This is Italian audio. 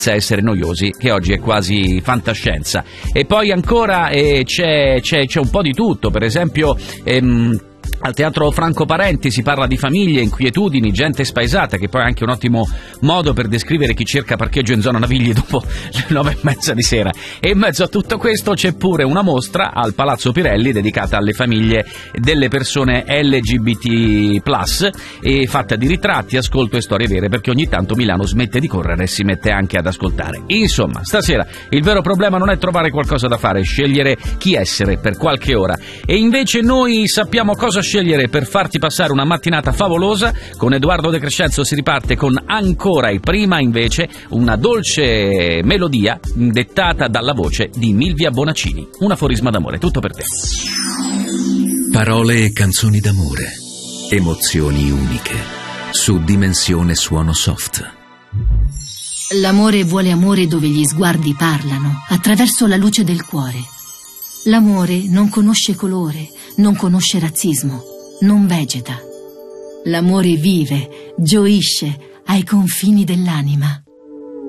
essere noiosi, che oggi è quasi fantascienza. E poi ancora c'è un po' di tutto, per esempio al Teatro Franco Parenti si parla di famiglie, inquietudini, gente spaesata, che poi è anche un ottimo modo per descrivere chi cerca parcheggio in zona Navigli dopo le 9:30 di sera. E in mezzo a tutto questo c'è pure una mostra al Palazzo Pirelli dedicata alle famiglie delle persone LGBT+, e fatta di ritratti, ascolto e storie vere, perché ogni tanto Milano smette di correre e si mette anche ad ascoltare. Insomma, stasera il vero problema non è trovare qualcosa da fare, scegliere chi essere per qualche ora. E invece noi sappiamo cosa scegliere per farti passare una mattinata favolosa. Con Edoardo De Crescenzo si riparte con Ancora, e prima invece una dolce melodia dettata dalla voce di Milvia Bonaccini. Un aforisma d'amore, tutto per te. Parole e canzoni d'amore, emozioni uniche, su Dimensione Suono Soft. L'amore vuole amore dove gli sguardi parlano, attraverso la luce del cuore. L'amore non conosce colore, non conosce razzismo, non vegeta. L'amore vive, gioisce ai confini dell'anima.